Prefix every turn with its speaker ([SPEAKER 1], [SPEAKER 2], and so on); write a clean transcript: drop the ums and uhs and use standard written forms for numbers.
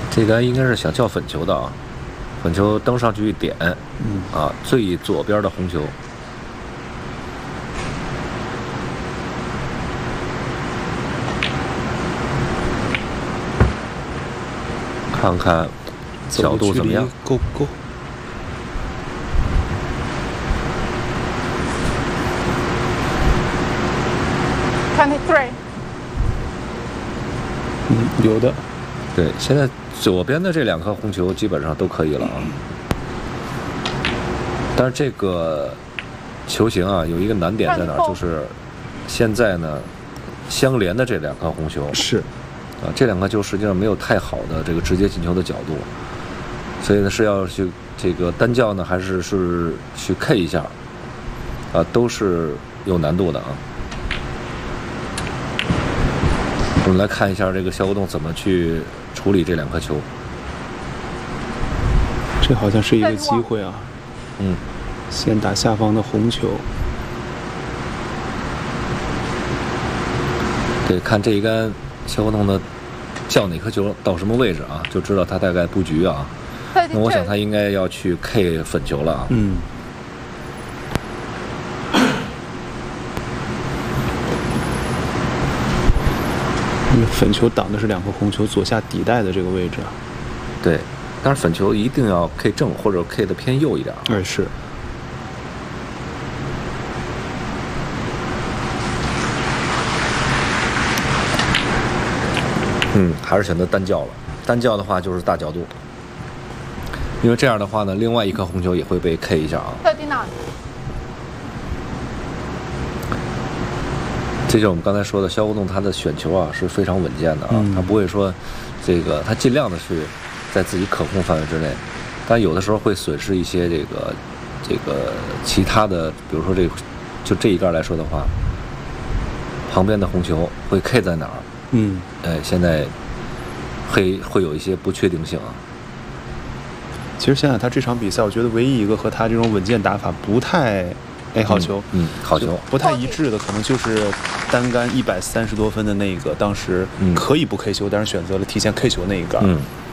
[SPEAKER 1] 这杆应该是想叫粉球的啊，粉球登上去一点，最左边的红球。看看角度怎么样，
[SPEAKER 2] 够不够
[SPEAKER 3] ？23。
[SPEAKER 2] 有的。
[SPEAKER 1] 对，现在左边的这2颗红球基本上都可以了啊。但是这个球形啊，有一个难点在哪儿？就是现在呢，相连的这2颗红球
[SPEAKER 2] 是。
[SPEAKER 1] 这2颗球实际上没有太好的这个直接进球的角度，所以呢是要去这个单叫呢，还是去 K 一下，都是有难度的啊。我们来看一下这个肖国栋怎么去处理这2颗球。
[SPEAKER 2] 这好像是一个机会啊。先打下方的红球。
[SPEAKER 1] 对，看这一杆肖国栋的叫哪颗球到什么位置啊，就知道他大概布局啊。那我想他应该要去 K 粉球了啊。
[SPEAKER 2] 因为粉球挡的是2颗红球左下底带的这个位置。
[SPEAKER 1] 对，但是粉球一定要 K 正或者 K 的偏右一点。
[SPEAKER 2] 是。
[SPEAKER 1] 还是选择单叫了。单叫的话就是大角度，因为这样的话呢，另外1颗红球也会被 K 一下啊。这就是我们刚才说的，肖国栋他的选球啊是非常稳健的啊，他不会说这个，他尽量的去在自己可控范围之内，但有的时候会损失一些这个其他的，比如说就这一杆来说的话，旁边的红球会 K 在哪儿？现在会有一些不确定性啊。
[SPEAKER 2] 其实想想他这场比赛，我觉得唯一一个和他这种稳健打法不太好球，
[SPEAKER 1] 好球
[SPEAKER 2] 不太一致的，可能就是单杆130多分的那个，当时可以不 K 球，但是选择了提前 K 球那一杆。